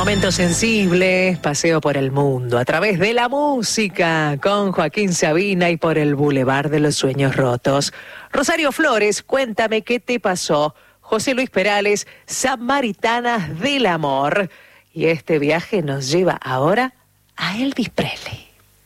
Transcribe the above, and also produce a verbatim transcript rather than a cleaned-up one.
Momento sensible, paseo por el mundo a través de la música con Joaquín Sabina y por el Boulevard de los Sueños Rotos. Rosario Flores, cuéntame qué te pasó. José Luis Perales, Samaritanas del Amor. Y este viaje nos lleva ahora a Elvis Presley.